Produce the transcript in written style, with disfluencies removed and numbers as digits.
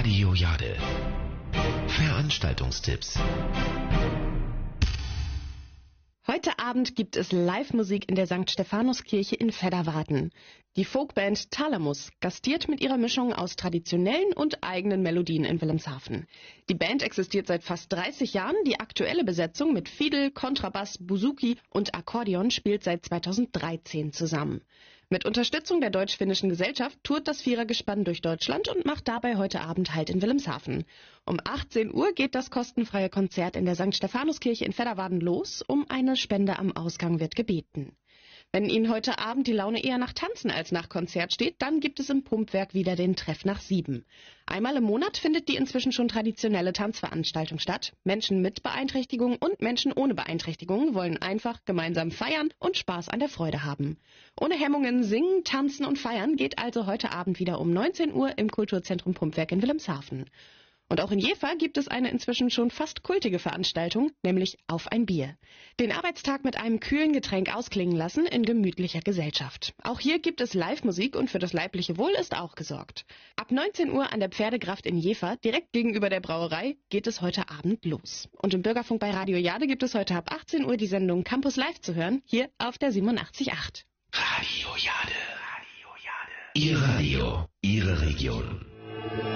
Radio Jade. Veranstaltungstipps. Heute Abend gibt es Live-Musik in der St. Stephanuskirche in Vedderwarden. Die Folkband Thalamus gastiert mit ihrer Mischung aus traditionellen und eigenen Melodien in Wilhelmshaven. Die Band existiert seit fast 30 Jahren. Die aktuelle Besetzung mit Fiedel, Kontrabass, Bouzouki und Akkordeon spielt seit 2013 zusammen. Mit Unterstützung der Deutsch-Finnischen Gesellschaft tourt das Vierergespann durch Deutschland und macht dabei heute Abend Halt in Wilhelmshaven. Um 18 Uhr geht das kostenfreie Konzert in der St. Stephanuskirche in Vedderwarden los. Um eine Spende am Ausgang wird gebeten. Wenn Ihnen heute Abend die Laune eher nach Tanzen als nach Konzert steht, dann gibt es im Pumpwerk wieder den Treff nach 7. Einmal im Monat findet die inzwischen schon traditionelle Tanzveranstaltung statt. Menschen mit Beeinträchtigung und Menschen ohne Beeinträchtigung wollen einfach gemeinsam feiern und Spaß an der Freude haben. Ohne Hemmungen singen, tanzen und feiern geht also heute Abend wieder um 19 Uhr im Kulturzentrum Pumpwerk in Wilhelmshaven. Und auch in Jever gibt es eine inzwischen schon fast kultige Veranstaltung, nämlich Auf ein Bier. Den Arbeitstag mit einem kühlen Getränk ausklingen lassen in gemütlicher Gesellschaft. Auch hier gibt es Live-Musik und für das leibliche Wohl ist auch gesorgt. Ab 19 Uhr an der Pferdegraft in Jever, direkt gegenüber der Brauerei, geht es heute Abend los. Und im Bürgerfunk bei Radio Jade gibt es heute ab 18 Uhr die Sendung Campus Live zu hören, hier auf der 87.8. Radio Jade. Ihr Radio, Ihre Region.